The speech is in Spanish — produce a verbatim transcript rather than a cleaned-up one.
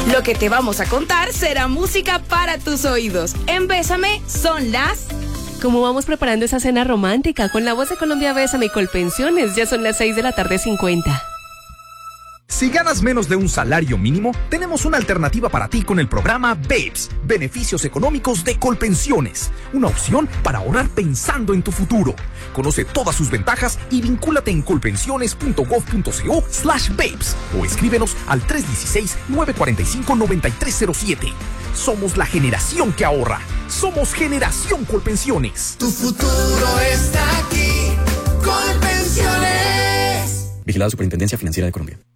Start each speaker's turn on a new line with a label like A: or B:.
A: Lo que te vamos a contar será música para tus oídos. En Bésame son las...
B: ¿Cómo vamos preparando esa cena romántica? Con la voz de Colombia Bésame y Colpensiones. Ya son las seis de la tarde cincuenta.
C: Si ganas menos de un salario mínimo, tenemos una alternativa para ti con el programa Babes, Beneficios Económicos de Colpensiones. Una opción para ahorrar pensando en tu futuro. Conoce todas sus ventajas y vincúlate en colpensiones.gov.co slash babes o escríbenos al tres uno seis, nueve cuatro cinco, nueve tres cero siete. Somos la generación que ahorra. Somos Generación Colpensiones.
D: Tu futuro está aquí. Colpensiones.
E: Vigilado Superintendencia Financiera de Colombia.